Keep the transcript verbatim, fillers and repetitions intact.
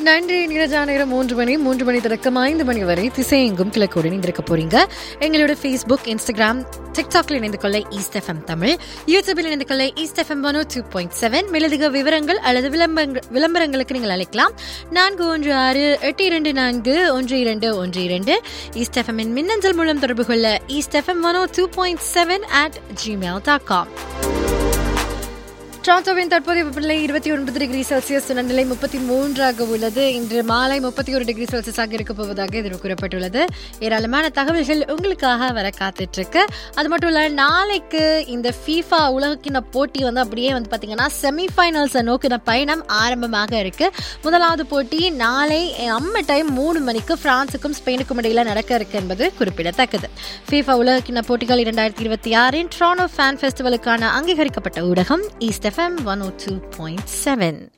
நன்றி. நிரஜா நேரம் மூன்று மணி மூன்று மணி தொடக்கம் ஐந்து மணி வரை திசையெங்கும் கிழக்கோடு இணைந்திருக்க போறீங்க. எங்களோட ஃபேஸ்புக், இன்ஸ்டாகிராம், டிக்டாக்ல இணைந்து கொள்ள ஈஸ்ட் எஃப்எம் தமிழ், யூடியூபில் இணைந்து கொள்ள east FM one two point seven. மேலதிக விவரங்கள் அல்லது விளம்பரங்களுக்கு நீங்கள் அழைக்கலாம் நான்கு ஒன்று ஆறு எட்டு இரண்டு நான்கு ஒன்று இரண்டு ஒன்று இரண்டு. ஈஸ்ட் எஃப்எம் மின்னஞ்சல் மூலம் தொடர்பு கொள்ள east FM one two point seven at Gmail dot com. டொரண்டோவின் தற்போதைய வெப்பநிலை இருபத்தி ஒன்பது டிகிரி செல்சியஸ், நிலை முப்பத்தி மூன்றாக உள்ளது. இன்று மாலை முப்பத்தி ஒரு டிகிரி செல்சியஸாக இருக்க போவதாக இதில் கூறப்பட்டுள்ளது. ஏராளமான தகவல்கள் உங்களுக்காக வர காத்துட்டு இருக்கு. அது மட்டும் இல்ல, நாளைக்கு இந்த ஃபீஃபா உலகக்கிண போட்டி வந்து அப்படியே வந்து பாத்தீங்கன்னா செமிஃபைனல்ஸை நோக்கின பயணம் ஆரம்பமாக இருக்கு. முதலாவது போட்டி நாளை நம்ம டைம் மூணு மணிக்கு பிரான்சுக்கும் ஸ்பெயினுக்கும் இடையில நடக்க இருக்கு என்பது குறிப்பிடத்தக்கது. ஃபீஃபா உலகக்கிண போட்டிகள் இரண்டாயிரத்தி இருபத்தி ஆறின் டொரண்டோ ஃபேன் ஃபெஸ்டிவலுக்கான அங்கீகரிக்கப்பட்ட ஊடகம் ஈஸ்ட் எஃப்எம் ஒன் ஓ டூ பாயிண்ட் செவன்.